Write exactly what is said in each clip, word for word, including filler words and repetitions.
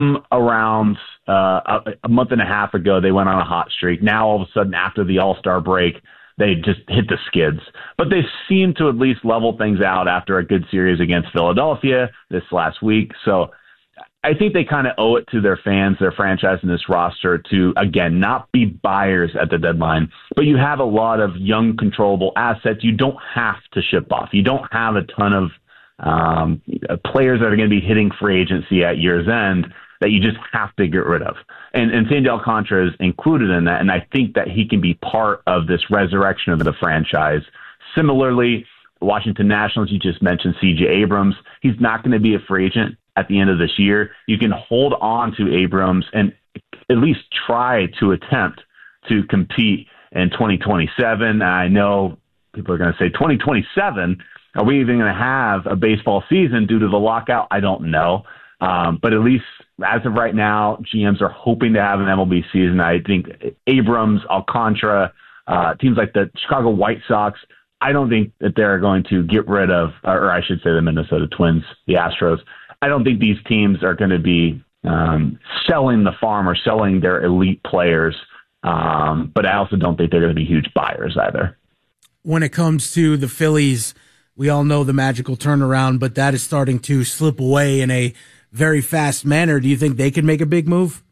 around uh, a, a month and a half ago, they went on a hot streak. Now, all of a sudden, after the All-Star break, they just hit the skids. But they seem to at least level things out after a good series against Philadelphia this last week. So I think they kind of owe it to their fans, their franchise, and this roster to, again, not be buyers at the deadline. But you have a lot of young, controllable assets you don't have to ship off. You don't have a ton of um, players that are going to be hitting free agency at year's end that you just have to get rid of. And, and Sandy Alcantara is included in that, and I think that he can be part of this resurrection of the franchise. Similarly, Washington Nationals, you just mentioned C J Abrams. He's not going to be a free agent at the end of this year. You can hold on to Abrams and at least try to attempt to compete in twenty twenty-seven. I know people are going to say twenty twenty-seven. Are we even going to have a baseball season due to the lockout? I don't know. Um, but at least as of right now, G Ms are hoping to have an M L B season. I think Abrams, Alcantara, uh, teams like the Chicago White Sox, I don't think that they're going to get rid of, or I should say the Minnesota Twins, the Astros. I don't think these teams are going to be um, selling the farm or selling their elite players. Um, but I also don't think they're going to be huge buyers either. When it comes to the Phillies, we all know the magical turnaround, but that is starting to slip away in a very fast manner. Do you think they can make a big move?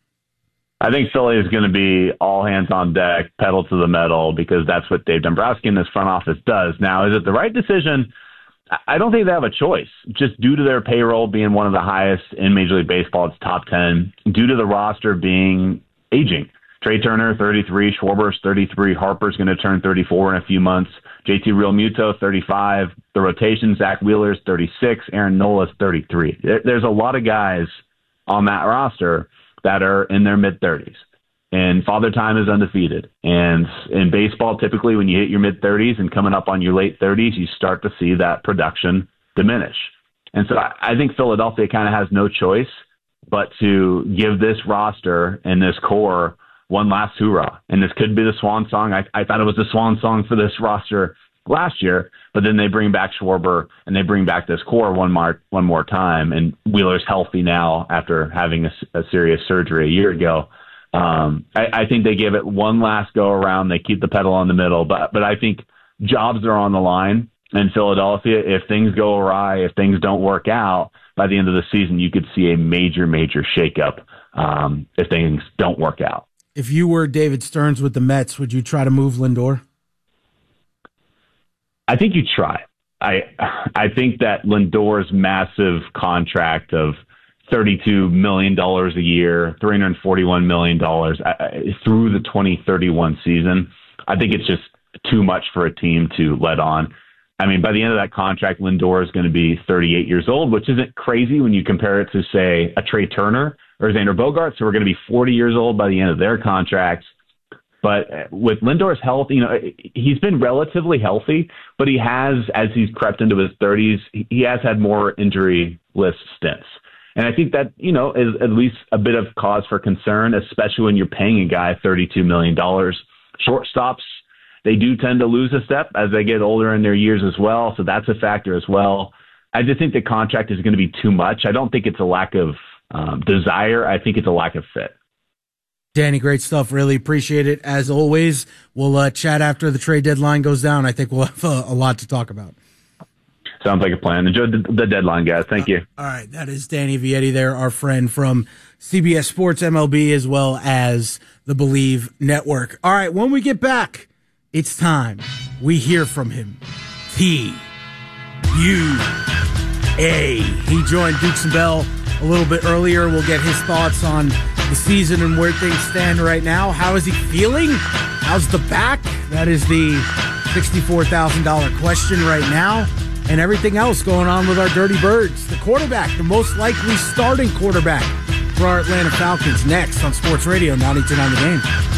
I think Philly is going to be all hands on deck, pedal to the metal, because that's what Dave Dombrowski and this front office does. Now, is it the right decision? I don't think they have a choice, just due to their payroll being one of the highest in Major League Baseball. It's top ten, due to the roster being aging. Trey Turner, thirty-three, Schwarber's thirty-three, Harper's going to turn thirty-four in a few months, J T Realmuto, thirty-five, the rotation, Zach Wheeler's thirty-six, Aaron Nola's thirty-three. There, there's a lot of guys on that roster that are in their mid-thirties, and Father Time is undefeated. And in baseball, typically when you hit your mid-thirties and coming up on your late thirties, you start to see that production diminish. And so I, I think Philadelphia kind of has no choice but to give this roster and this core one last hoorah. And this could be the swan song. I, I thought it was the swan song for this roster last year, but then they bring back Schwarber and they bring back this core one more one more time. And Wheeler's healthy now after having a, a serious surgery a year ago. Um, I, I think they give it one last go around. They keep the pedal on the middle, but but I think jobs are on the line in Philadelphia. If things go awry, if things don't work out by the end of the season, you could see a major, major shakeup um, if things don't work out. If you were David Stearns with the Mets, would you try to move Lindor? I think you try. I I think that Lindor's massive contract of thirty-two million dollars a year, three hundred forty-one million dollars uh, through the twenty thirty-one season, I think it's just too much for a team to let on. I mean, by the end of that contract, Lindor is going to be thirty-eight years old, which isn't crazy when you compare it to, say, a Trey Turner or Xander Bogaerts, who are going to be forty years old by the end of their contracts. But with Lindor's health, you know, he's been relatively healthy, but he has, as he's crept into his thirties, he has had more injury list stints. And I think that, you know, is at least a bit of cause for concern, especially when you're paying a guy thirty-two million dollars. Shortstops, they do tend to lose a step as they get older in their years as well, so that's a factor as well. I just think the contract is going to be too much. I don't think it's a lack of um, desire. I think it's a lack of fit. Danny, great stuff. Really appreciate it. As always, we'll uh, chat after the trade deadline goes down. I think we'll have a, a lot to talk about. Sounds like a plan. Enjoy the, the deadline, guys. Thank you. Uh, all right. That is Danny Vietti there, our friend from C B S Sports M L B, as well as the Believe Network. All right. When we get back, it's time we hear from him. T U A. He joined Dukes and Bell a little bit earlier. We'll get his thoughts on the season and where things stand right now. How is he feeling? How's the back? That is the sixty-four thousand dollars question right now. And everything else going on with our Dirty Birds. The quarterback, the most likely starting quarterback for our Atlanta Falcons, next on Sports Radio ninety-two point nine The Game.